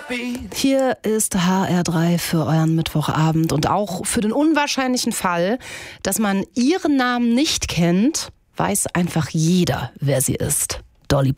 Hier ist HR3 für euren Mittwochabend und auch für den unwahrscheinlichen Fall, dass man ihren Namen nicht kennt, weiß einfach jeder, wer sie ist. Dolly